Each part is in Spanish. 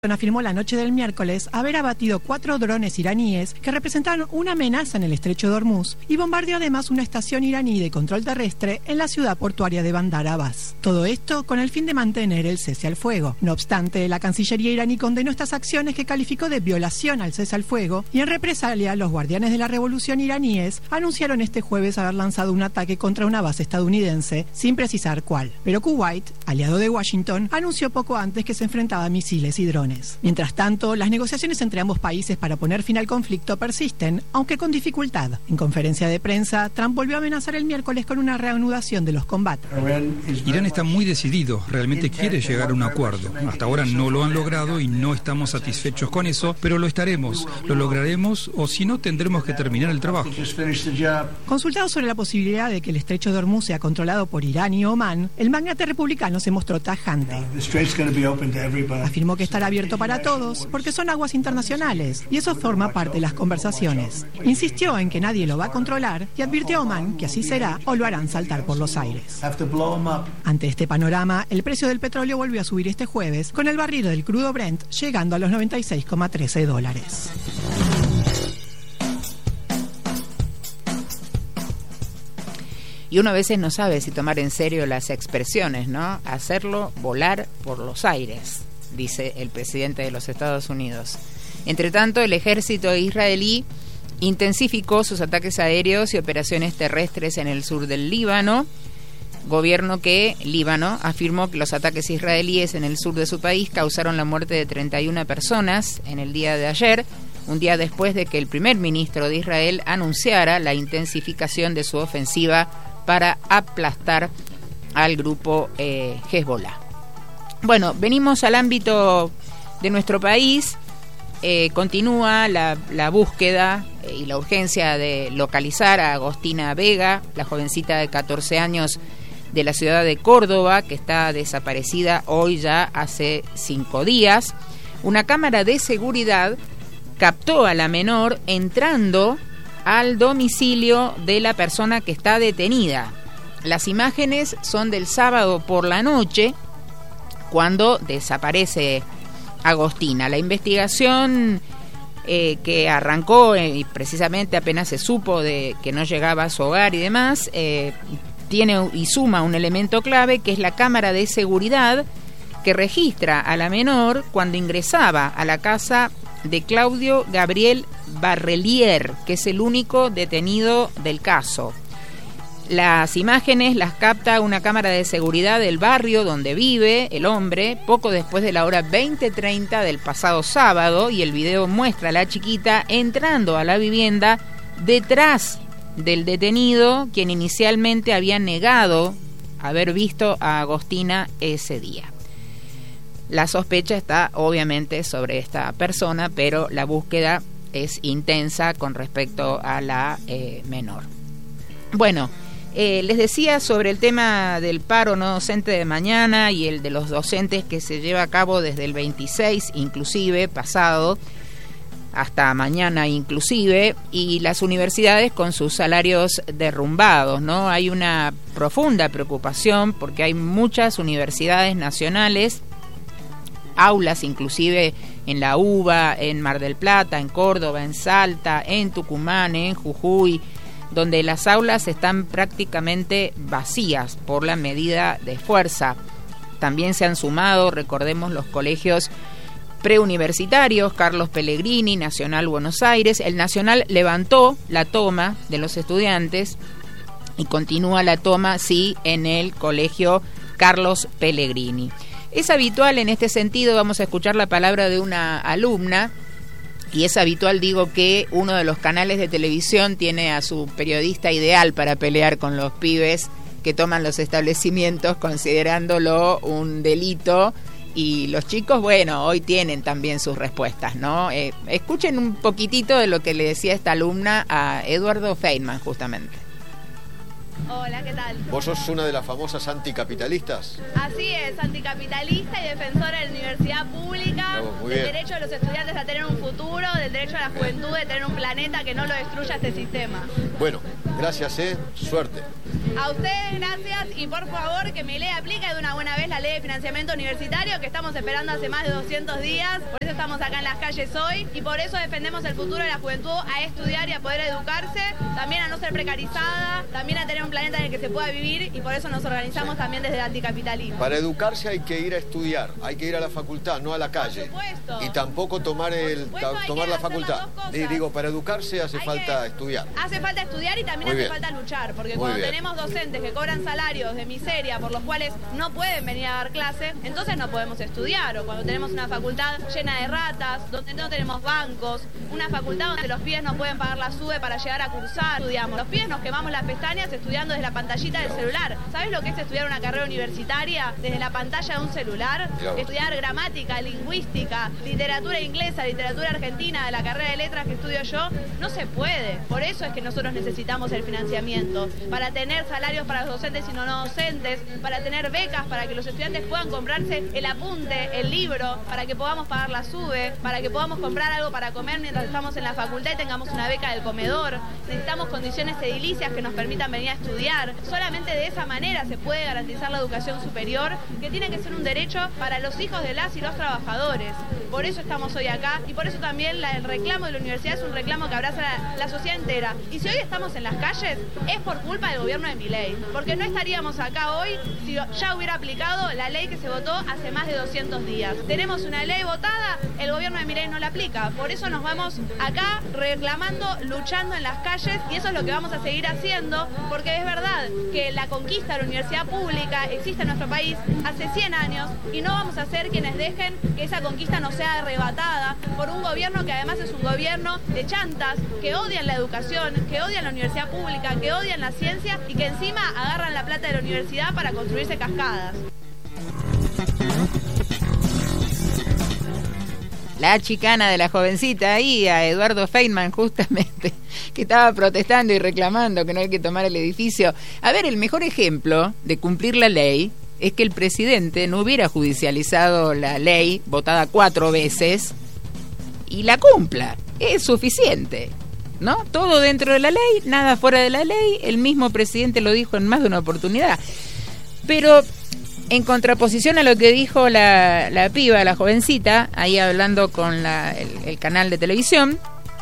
afirmó la noche del miércoles haber abatido 4 drones iraníes que representaron una amenaza en el estrecho de Hormuz y bombardeó además una estación iraní de control terrestre en la ciudad portuaria de Bandar Abbas. Todo esto con el fin de mantener el cese al fuego. No obstante, la Cancillería iraní condenó estas acciones que calificó de violación al cese al fuego y en represalia los guardianes de la revolución iraníes anunciaron este jueves haber lanzado un ataque contra una base estadounidense sin precisar cuál. Pero Kuwait, aliado de Washington, anunció poco antes que se enfrentaba a misiles y drones. Mientras tanto, las negociaciones entre ambos países para poner fin al conflicto persisten, aunque con dificultad. En conferencia de prensa, Trump volvió a amenazar el miércoles con una reanudación de los combates. Irán está muy decidido, realmente quiere llegar a un acuerdo. Hasta ahora no lo han logrado y no estamos satisfechos con eso, pero lo estaremos, lo lograremos o si no tendremos que terminar el trabajo. Consultado sobre la posibilidad de que el estrecho de Hormuz sea controlado por Irán y Omán, el magnate republicano se mostró tajante. Afirmó que estará abierto para todos porque son aguas internacionales y eso forma parte de las conversaciones. Insistió en que nadie lo va a controlar y advirtió a Omán que así será o lo harán saltar por los aires. Ante este panorama, el precio del petróleo volvió a subir este jueves con el barril del crudo Brent llegando a los $96,13. Y uno a veces no sabe si tomar en serio las expresiones, ¿no? Hacerlo volar por los aires, dice el presidente de los Estados Unidos. Entre tanto, el ejército israelí intensificó sus ataques aéreos y operaciones terrestres en el sur del Líbano. Líbano afirmó que los ataques israelíes en el sur de su país causaron la muerte de 31 personas en el día de ayer, un día después de que el primer ministro de Israel anunciara la intensificación de su ofensiva para aplastar al grupo Hezbollah. Bueno, venimos al ámbito de nuestro país. Continúa la búsqueda y la urgencia de localizar a Agostina Vega, la jovencita de 14 años de la ciudad de Córdoba, que está desaparecida hoy ya hace 5 días. Una cámara de seguridad captó a la menor entrando al domicilio de la persona que está detenida. Las imágenes son del sábado por la noche, cuando desaparece Agostina. La investigación que arrancó y precisamente apenas se supo de que no llegaba a su hogar y demás, tiene y suma un elemento clave, que es la cámara de seguridad que registra a la menor cuando ingresaba a la casa de Claudio Gabriel Barrelier, que es el único detenido del caso. Las imágenes las capta una cámara de seguridad del barrio donde vive el hombre poco después de la hora 20:30 del pasado sábado, y el video muestra a la chiquita entrando a la vivienda detrás del detenido, quien inicialmente había negado haber visto a Agostina ese día. La sospecha está obviamente sobre esta persona, pero la búsqueda es intensa con respecto a la menor. Bueno, les decía sobre el tema del paro no docente de mañana y el de los docentes que se lleva a cabo desde el 26 inclusive pasado hasta mañana inclusive, y las universidades con sus salarios derrumbados, ¿no? Hay una profunda preocupación porque hay muchas universidades nacionales, aulas inclusive en la UBA, en Mar del Plata, en Córdoba, en Salta, en Tucumán, en Jujuy, donde las aulas están prácticamente vacías por la medida de fuerza. También se han sumado, recordemos, los colegios preuniversitarios, Carlos Pellegrini, Nacional Buenos Aires. El Nacional levantó la toma de los estudiantes y continúa la toma, sí, en el colegio Carlos Pellegrini. Es habitual en este sentido, vamos a escuchar la palabra de una alumna, y es habitual, digo, que uno de los canales de televisión tiene a su periodista ideal para pelear con los pibes que toman los establecimientos considerándolo un delito, y los chicos, bueno, hoy tienen también sus respuestas, ¿no? Escuchen un poquitito de lo que le decía esta alumna a Eduardo Feynman, justamente. Hola, ¿qué tal? ¿Vos sos una de las famosas anticapitalistas? Así es, anticapitalista y defensora de la universidad pública, del derecho de los estudiantes a tener un futuro, del derecho a la juventud de tener un planeta que no lo destruya este sistema. Bueno, Gracias, suerte. A ustedes, gracias, y por favor que Milei aplique de una buena vez la ley de financiamiento universitario que estamos esperando hace más de 200 días, por eso estamos acá en las calles hoy y por eso defendemos el futuro de la juventud a estudiar y a poder educarse, también a no ser precarizada, también a tener un planeta en el que se pueda vivir y por eso nos organizamos también desde el anticapitalismo. Para educarse hay que ir a estudiar, hay que ir a la facultad, no a la calle. Por supuesto. Y tampoco tomar la facultad. Digo, para educarse hace falta estudiar. Hace falta estudiar y también hace falta luchar, porque cuando tenemos docentes que cobran salarios de miseria por los cuales no pueden venir a dar clase, entonces no podemos estudiar. O cuando tenemos una facultad llena de ratas, donde no tenemos bancos, una facultad donde los pibes no pueden pagar la SUBE para llegar a cursar, estudiamos. Los pibes nos quemamos las pestañas estudiando desde la pantallita del celular. ¿Sabes lo que es estudiar una carrera universitaria desde la pantalla de un celular? Estudiar gramática, lingüística, literatura inglesa, literatura argentina, de la carrera de letras que estudio yo, no se puede. Por eso es que nosotros necesitamos el financiamiento, para tener salarios para los docentes y no docentes, para tener becas, para que los estudiantes puedan comprarse el apunte, el libro, para que podamos pagar la SUBE, para que podamos comprar algo para comer mientras estamos en la facultad y tengamos una beca del comedor. Necesitamos condiciones edilicias que nos permitan venir a estudiar. Solamente de esa manera se puede garantizar la educación superior, que tiene que ser un derecho para los hijos de las y los trabajadores. Por eso estamos hoy acá y por eso también el reclamo de la universidad es un reclamo que abraza la sociedad entera. Y si hoy estamos en las calles es por culpa del gobierno de Milei, porque no estaríamos acá hoy si ya hubiera aplicado la ley que se votó hace más de 200 días. Tenemos una ley votada, el gobierno de Milei no la aplica, por eso nos vamos acá reclamando, luchando en las calles y eso es lo que vamos a seguir haciendo, porque es verdad que la conquista de la universidad pública existe en nuestro país hace 100 años y no vamos a ser quienes dejen que esa conquista no sea arrebatada por un gobierno que además es un gobierno de chantas, que odian la educación, que odian la universidad pública, que odian la ciencia y que encima agarran la plata de la universidad para construirse cascadas. La chicana de la jovencita ahí, a Eduardo Feynman justamente, que estaba protestando y reclamando que no hay que tomar el edificio. A ver, el mejor ejemplo de cumplir la ley es que el presidente no hubiera judicializado la ley, votada 4 veces, y la cumpla. Es suficiente, ¿no? Todo dentro de la ley, nada fuera de la ley. El mismo presidente lo dijo en más de una oportunidad. Pero en contraposición a lo que dijo la piba, la jovencita, ahí hablando con el canal de televisión,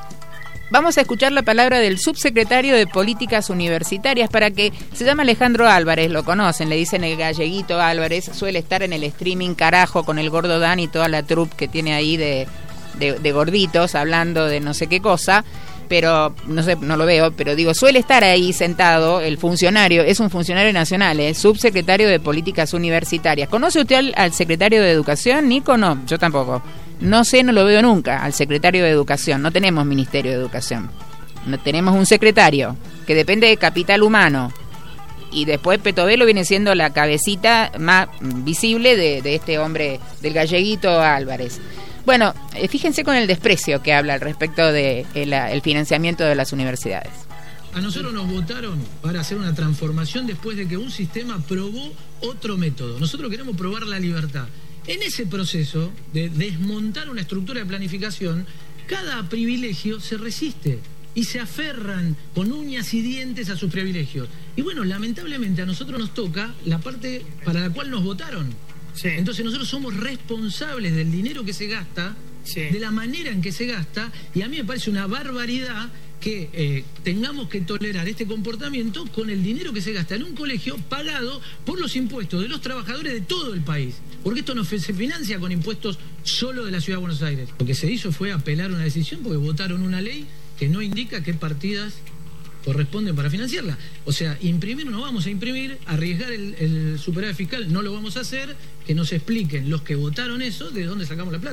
vamos a escuchar la palabra del subsecretario de Políticas Universitarias, se llama Alejandro Álvarez, lo conocen, le dicen el galleguito Álvarez, suele estar en el streaming carajo con el gordo Dan y toda la troupe que tiene ahí de gorditos hablando de no sé qué cosa, pero no sé, no lo veo, pero digo, suele estar ahí sentado el funcionario, es un funcionario nacional, subsecretario de Políticas Universitarias. ¿Conoce usted al secretario de Educación, Nico? No, yo tampoco. No sé, no lo veo nunca, al secretario de Educación. No tenemos Ministerio de Educación. No tenemos un secretario que depende de capital humano. Y después Petovelo viene siendo la cabecita más visible de este hombre, del galleguito Álvarez. Bueno, fíjense con el desprecio que habla al respecto de el financiamiento de las universidades. A nosotros nos votaron para hacer una transformación después de que un sistema probó otro método. Nosotros queremos probar la libertad. En ese proceso de desmontar una estructura de planificación, cada privilegio se resiste y se aferran con uñas y dientes a sus privilegios. Y bueno, lamentablemente a nosotros nos toca la parte para la cual nos votaron. Sí. Entonces nosotros somos responsables del dinero que se gasta, sí, de la manera en que se gasta, y a mí me parece una barbaridad que tengamos que tolerar este comportamiento con el dinero que se gasta en un colegio pagado por los impuestos de los trabajadores de todo el país. Porque esto no se financia con impuestos solo de la Ciudad de Buenos Aires. Lo que se hizo fue apelar una decisión porque votaron una ley que no indica qué partidas corresponden para financiarla. O sea, imprimir no vamos a imprimir, arriesgar el superávit fiscal no lo vamos a hacer, que nos expliquen los que votaron eso de dónde sacamos la plata.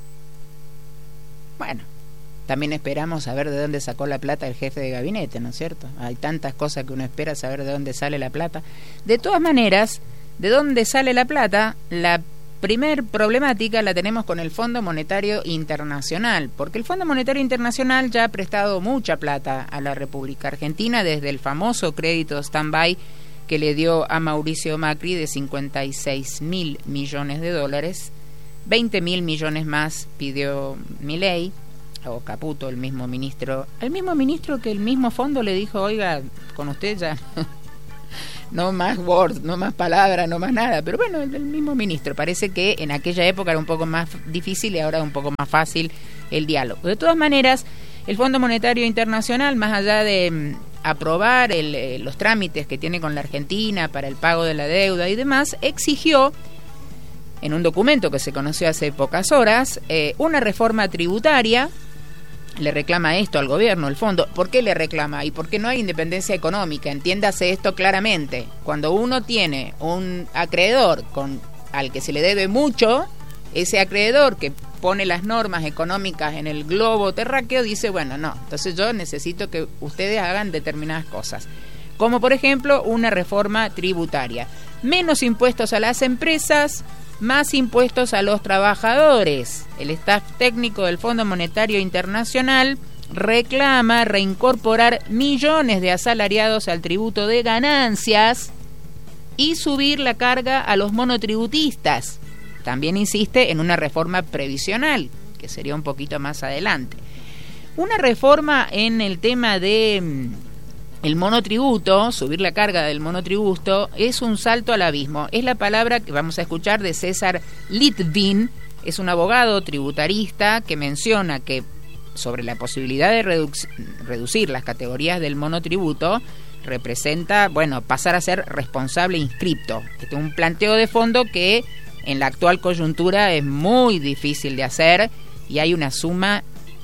Bueno, también esperamos saber de dónde sacó la plata el jefe de gabinete, ¿no es cierto? Hay tantas cosas que uno espera saber de dónde sale la plata. De todas maneras, de dónde sale la plata, la primer problemática la tenemos con el Fondo Monetario Internacional, porque el Fondo Monetario Internacional ya ha prestado mucha plata a la República Argentina, desde el famoso crédito stand-by que le dio a Mauricio Macri de 56.000 millones de dólares, 20.000 millones más pidió Milei, o Caputo, el mismo ministro que el mismo fondo le dijo, oiga, con usted ya no más Word, no más palabras, no más nada, pero bueno, el mismo ministro. Parece que en aquella época era un poco más difícil y ahora es un poco más fácil el diálogo. De todas maneras, el Fondo Monetario Internacional, más allá de aprobar los trámites que tiene con la Argentina para el pago de la deuda y demás, exigió, en un documento que se conoció hace pocas horas, una reforma tributaria. Le reclama esto al gobierno, el fondo. ¿Por qué le reclama? Y porque no hay independencia económica. Entiéndase esto claramente. Cuando uno tiene un acreedor al que se le debe mucho, ese acreedor que pone las normas económicas en el globo terráqueo dice, bueno, no, entonces yo necesito que ustedes hagan determinadas cosas. Como por ejemplo una reforma tributaria. Menos impuestos a las empresas, más impuestos a los trabajadores. El staff técnico del Fondo Monetario Internacional reclama reincorporar millones de asalariados al tributo de ganancias y subir la carga a los monotributistas. También insiste en una reforma previsional, que sería un poquito más adelante. Una reforma en el tema de el monotributo, subir la carga del monotributo, es un salto al abismo. Es la palabra que vamos a escuchar de César Litvin, es un abogado tributarista que menciona que sobre la posibilidad de reducir las categorías del monotributo representa, bueno, pasar a ser responsable inscripto. Este es un planteo de fondo que en la actual coyuntura es muy difícil de hacer y hay una suma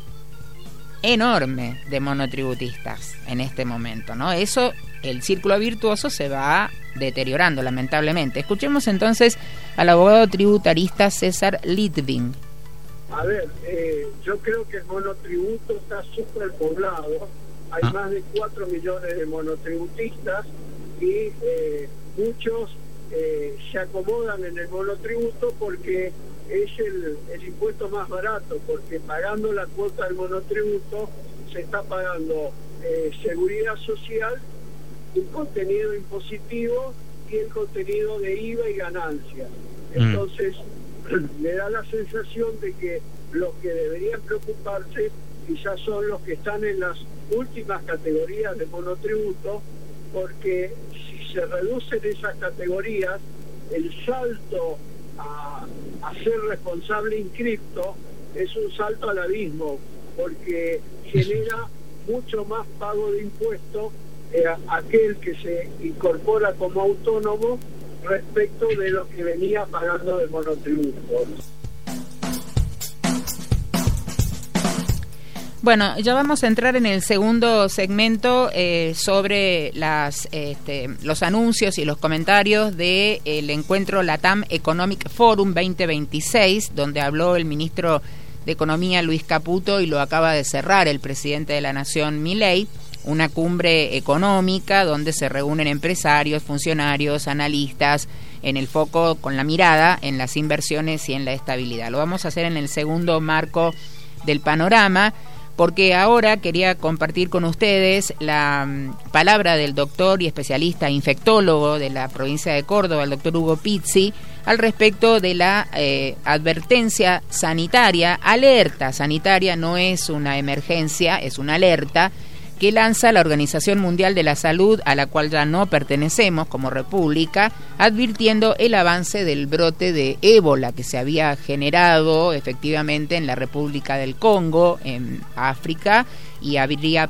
enorme de monotributistas en este momento, ¿no? Eso, el círculo virtuoso se va deteriorando, lamentablemente. Escuchemos entonces al abogado tributarista César Litvin. A ver, yo creo que el monotributo está súper poblado. Hay más de 4 millones de monotributistas y muchos se acomodan en el monotributo porque es el impuesto más barato, porque pagando la cuota del monotributo se está pagando seguridad social, el contenido impositivo y el contenido de IVA y ganancias. Entonces me da la sensación de que los que deberían preocuparse quizás son los que están en las últimas categorías de monotributo, porque si se reducen esas categorías, el salto a ser responsable inscripto es un salto al abismo, porque genera mucho más pago de impuestos aquel que se incorpora como autónomo respecto de lo que venía pagando de monotributo. Bueno, ya vamos a entrar en el segundo segmento sobre los anuncios y los comentarios del encuentro LATAM Economic Forum 2026, donde habló el ministro de Economía Luis Caputo y lo acaba de cerrar el presidente de la Nación Milei, una cumbre económica donde se reúnen empresarios, funcionarios, analistas, en el foco con la mirada en las inversiones y en la estabilidad. Lo vamos a hacer en el segundo marco del panorama, porque ahora quería compartir con ustedes la palabra del doctor y especialista infectólogo de la provincia de Córdoba, el doctor Hugo Pizzi, al respecto de la advertencia sanitaria, alerta sanitaria, no es una emergencia, es una alerta, que lanza la Organización Mundial de la Salud, a la cual ya no pertenecemos como república, advirtiendo el avance del brote de ébola que se había generado efectivamente en la República del Congo, en África, y habría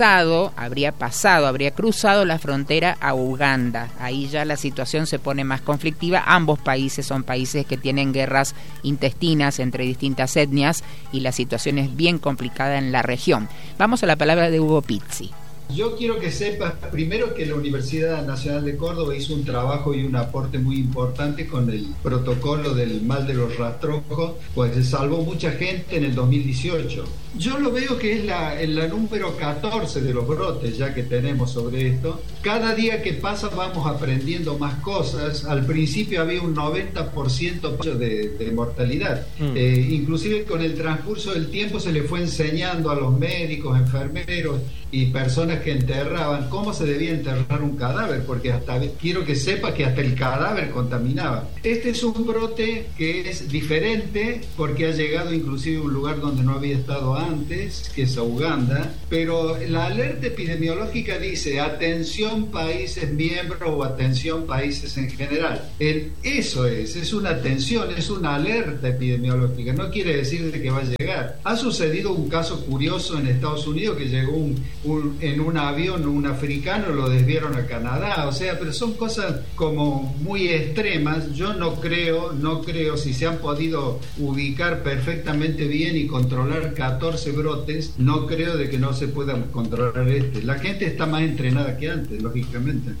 cruzado la frontera a Uganda. Ahí ya la situación se pone más conflictiva. Ambos países son países que tienen guerras intestinas entre distintas etnias y la situación es bien complicada en la región. Vamos a la palabra de Hugo Pizzi. Yo quiero que sepas primero que la Universidad Nacional de Córdoba hizo un trabajo y un aporte muy importante con el protocolo del mal de los rastrojos, pues se salvó mucha gente en el 2018. Yo lo veo que es la número 14 de los brotes ya que tenemos sobre esto. Cada día que pasa vamos aprendiendo más cosas. Al principio había un 90% de mortalidad. Inclusive con el transcurso del tiempo se le fue enseñando a los médicos, enfermeros y personas personas que enterraban cómo se debía enterrar un cadáver, porque quiero que sepa que hasta el cadáver contaminaba. Este es un brote que es diferente porque ha llegado inclusive a un lugar donde no había estado antes, que es a Uganda, pero la alerta epidemiológica dice atención países miembros o atención países en general. Eso es una atención, es una alerta epidemiológica, no quiere decir de que va a llegar. Ha sucedido un caso curioso en Estados Unidos que llegó en un avión un africano, lo desviaron a Canadá, o sea, pero son cosas como muy extremas. Yo no creo, si se han podido ubicar perfectamente bien y controlar 14 brotes, no creo de que no se puedan controlar este. La gente está más entrenada que antes, lógicamente.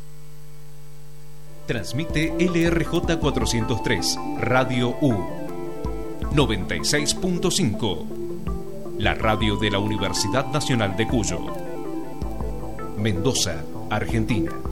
Transmite LRJ 403, Radio U 96.5, la radio de la Universidad Nacional de Cuyo, Mendoza, Argentina.